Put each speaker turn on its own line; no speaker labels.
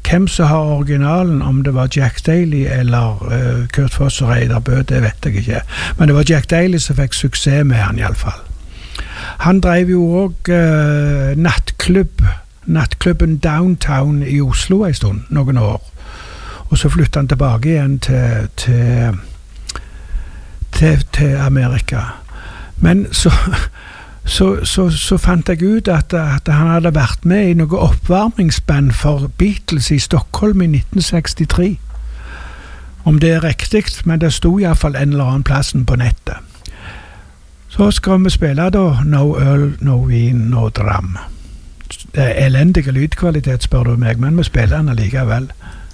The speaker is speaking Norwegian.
Hvem som har originalen, om det var Jack Daly eller Kurt Foss og Reidar Bø, det vet jeg ikke. Men det var Jack Daly som fikk suksess med han i alle fall. Han drev jo også nattklubben Downtown i Oslo en stund, noen år. Og så flyttet han tilbake igjen til Amerika. Men så fant jeg ut at han hadde vært med i noe oppvarmingsband for Beatles i Stockholm i 1963. Om det riktig, men det stod i hvert fall en eller annen plassen på nettet. Så skal vi spille da No Øl, No Vin, No Dram. Det elendige lydkvalitet, spør du meg, men vi spiller den allikevel.